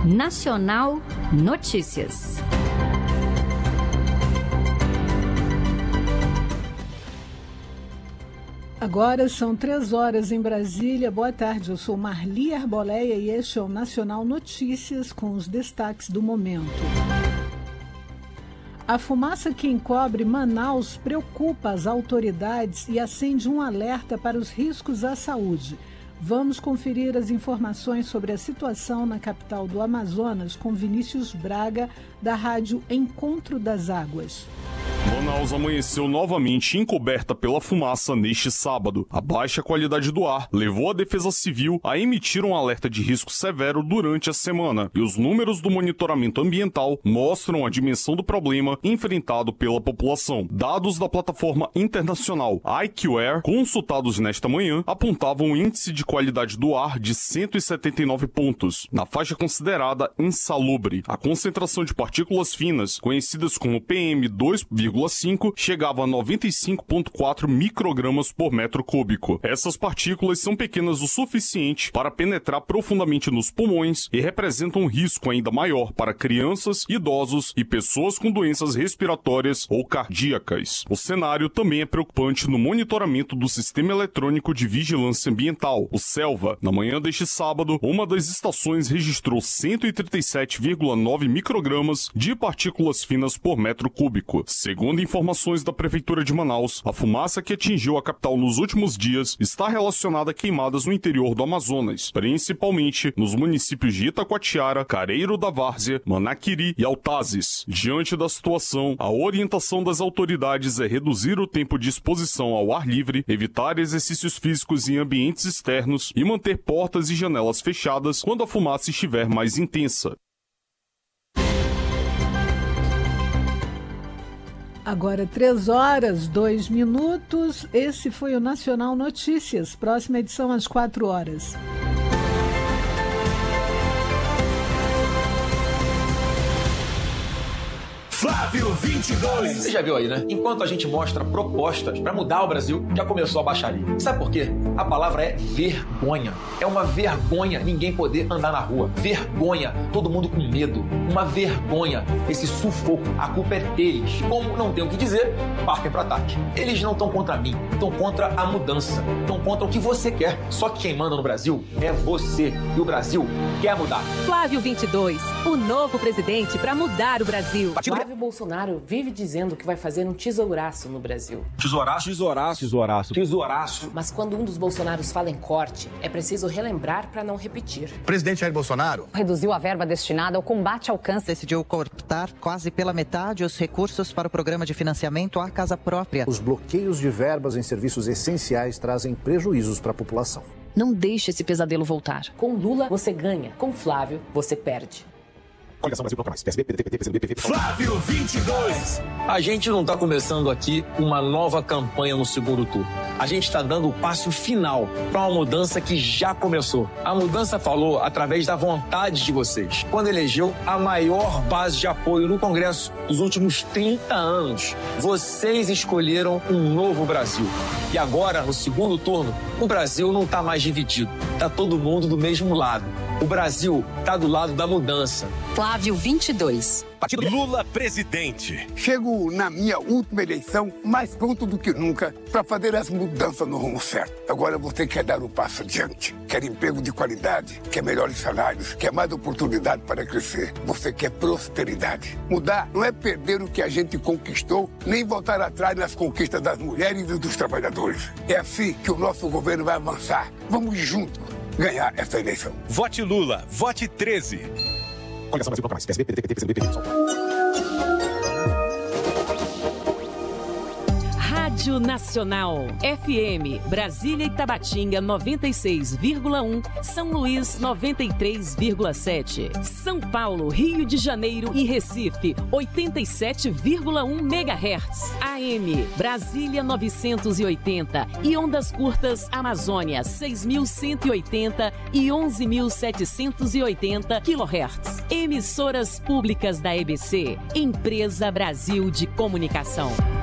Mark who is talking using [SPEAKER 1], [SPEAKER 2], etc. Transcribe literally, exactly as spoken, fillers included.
[SPEAKER 1] Nacional Notícias.
[SPEAKER 2] Agora são três horas em Brasília. Boa tarde, eu sou Marli Arboleia e este é o Nacional Notícias com os destaques do momento. A fumaça que encobre Manaus preocupa as autoridades e acende um alerta para os riscos à saúde. Vamos conferir as informações sobre a situação na capital do Amazonas com Vinícius Braga, da rádio Encontro das Águas.
[SPEAKER 3] Manaus amanheceu novamente encoberta pela fumaça neste sábado. A baixa qualidade do ar levou a Defesa Civil a emitir um alerta de risco severo durante a semana. E os números do monitoramento ambiental mostram a dimensão do problema enfrentado pela população. Dados da plataforma internacional I Q Air, consultados nesta manhã, apontavam um índice de qualidade do ar de cento e setenta e nove pontos, na faixa considerada insalubre. A concentração de partículas finas, conhecidas como P M dois vírgula cinco, chegava a noventa e cinco vírgula quatro microgramas por metro cúbico. Essas partículas são pequenas o suficiente para penetrar profundamente nos pulmões e representam um risco ainda maior para crianças, idosos e pessoas com doenças respiratórias ou cardíacas. O cenário também é preocupante no monitoramento do Sistema Eletrônico de Vigilância Ambiental, o SELVA. Na manhã deste sábado, uma das estações registrou cento e trinta e sete vírgula nove microgramas de partículas finas por metro cúbico. Segundo informações da Prefeitura de Manaus, a fumaça que atingiu a capital nos últimos dias está relacionada a queimadas no interior do Amazonas, principalmente nos municípios de Itacoatiara, Careiro da Várzea, Manaquiri e Altazes. Diante da situação, a orientação das autoridades é reduzir o tempo de exposição ao ar livre, evitar exercícios físicos em ambientes externos e manter portas e janelas fechadas quando a fumaça estiver mais intensa.
[SPEAKER 2] Agora, três horas, dois minutos. Esse foi o Nacional Notícias. Próxima edição às quatro horas.
[SPEAKER 4] Flávio vinte e dois.
[SPEAKER 5] Você já viu aí, né? Enquanto a gente mostra propostas para mudar o Brasil, já começou a baixaria. Sabe por quê? A palavra é vergonha. É uma vergonha ninguém poder andar na rua. Vergonha, todo mundo com medo. Uma vergonha, esse sufoco. A culpa é deles. Como não tem o que dizer, partem para ataque. Eles não estão contra mim, estão contra a mudança. Estão contra o que você quer. Só que quem manda no Brasil é você. E o Brasil quer mudar.
[SPEAKER 6] Flávio vinte e dois, o novo presidente para mudar o Brasil.
[SPEAKER 7] Flávio Bolsonaro vive dizendo que vai fazer um tesouraço no Brasil.
[SPEAKER 5] Tesouraço? Tesouraço. Tesouraço. Tesouraço.
[SPEAKER 7] Mas quando um dos Bolsonaros fala em corte, é preciso relembrar para não repetir.
[SPEAKER 8] O presidente Jair Bolsonaro
[SPEAKER 9] reduziu a verba destinada ao combate ao câncer. Decidiu cortar quase pela metade os recursos para o programa de financiamento à casa própria.
[SPEAKER 10] Os bloqueios de verbas em serviços essenciais trazem prejuízos para a população.
[SPEAKER 6] Não deixe esse pesadelo voltar.
[SPEAKER 7] Com Lula, você ganha. Com Flávio, você perde.
[SPEAKER 4] Coligação Brasil Bloco Mais. P S B, P D T, P T, P C B, P V. Flávio vinte e dois.
[SPEAKER 5] A gente não está começando aqui uma nova campanha no segundo turno. A gente está dando o passo final para uma mudança que já começou. A mudança falou através da vontade de vocês, quando elegeu a maior base de apoio no Congresso dos últimos trinta anos. Vocês escolheram um novo Brasil. E agora, no segundo turno, o Brasil não está mais dividido. Está todo mundo do mesmo lado. O Brasil está do lado da mudança.
[SPEAKER 6] Flávio vinte e dois.
[SPEAKER 4] Partido Lula presidente.
[SPEAKER 11] Chego na minha última eleição mais pronto do que nunca para fazer as mudanças no rumo certo. Agora você quer dar um passo adiante. Quer emprego de qualidade, quer melhores salários, quer mais oportunidade para crescer. Você quer prosperidade. Mudar não é perder o que a gente conquistou, nem voltar atrás nas conquistas das mulheres e dos trabalhadores. É assim que o nosso governo vai avançar. Vamos juntos ganhar essa eleição.
[SPEAKER 4] Vote Lula, vote treze. Coligação Brasil Bloco Mais. P S B, P D T, P C B, P V.
[SPEAKER 6] Rádio Nacional, F M, Brasília e Tabatinga noventa e seis vírgula um, São Luís noventa e três vírgula sete, São Paulo, Rio de Janeiro e Recife oitenta e sete vírgula um megahertz, A M, Brasília novecentos e oitenta e ondas curtas Amazônia seis mil cento e oitenta e onze mil setecentos e oitenta quilohertz. Emissoras públicas da E B C, Empresa Brasil de Comunicação.